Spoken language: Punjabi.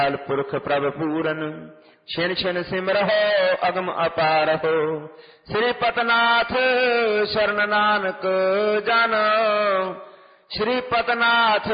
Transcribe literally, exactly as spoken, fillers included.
ਅਕਾਲ ਪੁਰਖ ਪ੍ਰਭ ਪੂਰਨ ਛਿਨ ਛਿਨ ਸਿਮਰਹੁ ਅਗਮ ਅਪਾਰਹੁ। ਸ੍ਰੀ ਪਤਨਾਥ ਸ਼ਰਨ ਨਾਨਕ ਜਨ, ਸ਼੍ਰੀ ਪਤਨਾਥ